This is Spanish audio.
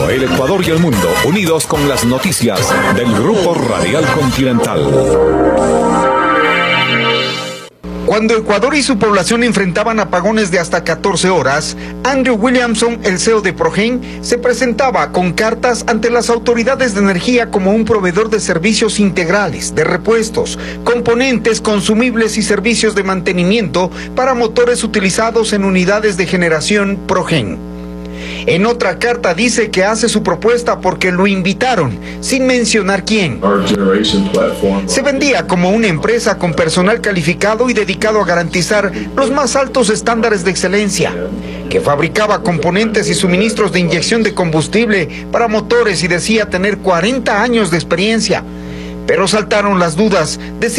el Ecuador y el mundo, unidos con las noticias del Grupo Radial Continental. Cuando Ecuador y su población enfrentaban apagones de hasta 14 horas, Andrew Williamson, el CEO de Progen, se presentaba con cartas ante las autoridades de energía como un proveedor de servicios integrales, de repuestos, componentes, consumibles y servicios de mantenimiento para motores utilizados en unidades de generación Progen. En otra carta dice que hace su propuesta porque lo invitaron, sin mencionar quién. Se vendía como una empresa con personal calificado y dedicado a garantizar los más altos estándares de excelencia, que fabricaba componentes y suministros de inyección de combustible para motores y decía tener 40 años de experiencia. Pero saltaron las dudas de si